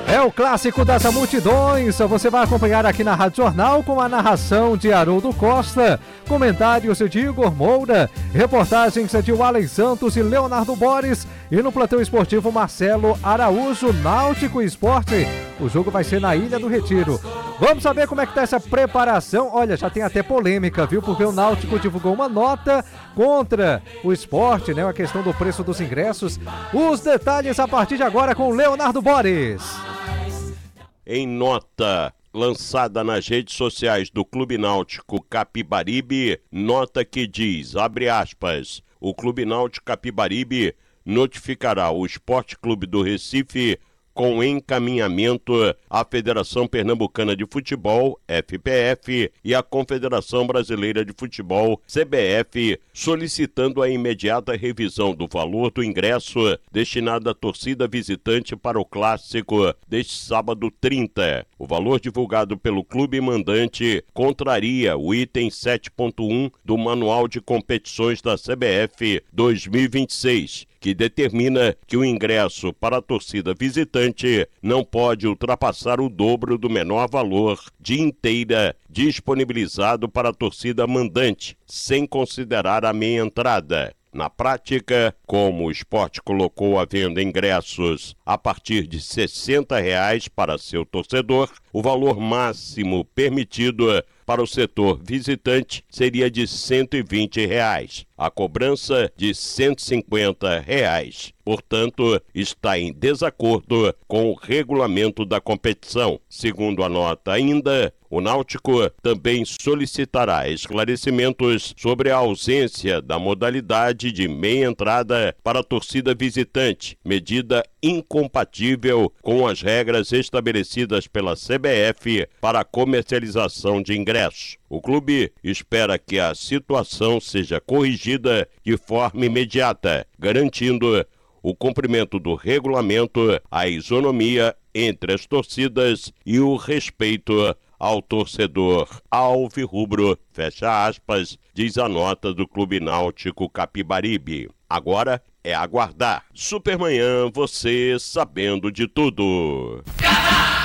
É o clássico das multidões. Você vai acompanhar aqui na Rádio Jornal com a narração de Haroldo Costa, comentários de Igor Moura, reportagens de Walen Santos e Leonardo Boris e no plantão esportivo Marcelo Araújo, Náutico Esporte. O jogo vai ser na Ilha do Retiro. Vamos saber como é que tá essa preparação. Olha, já tem até polêmica, viu? Porque o Náutico divulgou uma nota contra o esporte, né? A questão do preço dos ingressos. Os detalhes a partir de agora com o Leonardo Boris. Em nota lançada nas redes sociais do Clube Náutico Capibaribe, nota que diz, abre aspas, o Clube Náutico Capibaribe notificará o Esporte Clube do Recife com encaminhamento à Federação Pernambucana de Futebol, FPF, e à Confederação Brasileira de Futebol, CBF, solicitando a imediata revisão do valor do ingresso destinado à torcida visitante para o clássico deste sábado 30. O valor divulgado pelo clube mandante contraria o item 7.1 do Manual de Competições da CBF 2026, que determina que o ingresso para a torcida visitante não pode ultrapassar o dobro do menor valor de inteira disponibilizado para a torcida mandante, sem considerar a meia entrada. Na prática, como o esporte colocou à venda ingressos a partir de R$ 60 para seu torcedor, o valor máximo permitido para o setor visitante seria de R$ 120. A cobrança de R$ 150. Portanto, está em desacordo com o regulamento da competição. Segundo a nota ainda, o Náutico também solicitará esclarecimentos sobre a ausência da modalidade de meia entrada para a torcida visitante, medida incompatível com as regras estabelecidas pela CBF para a comercialização de ingressos. O clube espera que a situação seja corrigida de forma imediata, garantindo o cumprimento do regulamento, a isonomia entre as torcidas e o respeito ao torcedor alvirrubro, fecha aspas, diz a nota do Clube Náutico Capibaribe. Agora é aguardar. Supermanhã, você sabendo de tudo.